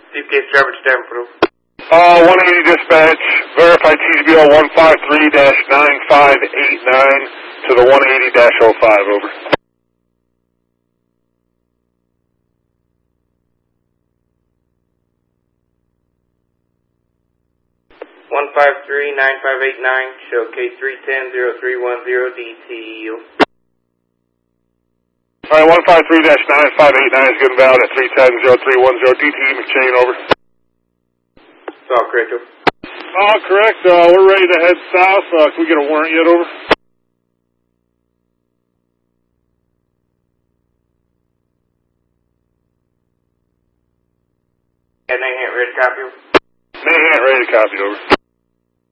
CPS driver Stanford. 180 dispatch, verify TGBL 153-9589 to the 180-05, over. One 153-9589, show K310-0310 DTU. Alright, 153-9589 is good and valid at 310-0310 DTE McChain, over. It's all correct, over. All correct, we're ready to head south. Can we get a warrant yet, over? And they ain't ready to copy, over. They ain't ready to copy, over.